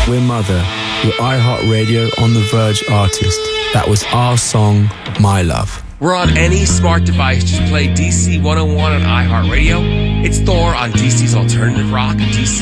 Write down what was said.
We're Mother, your iHeartRadio On The Verge artist. That was our song, My Love. We're on any smart device. Just play DC 101 on iHeartRadio. It's Thor on DC's Alternative Rock and DC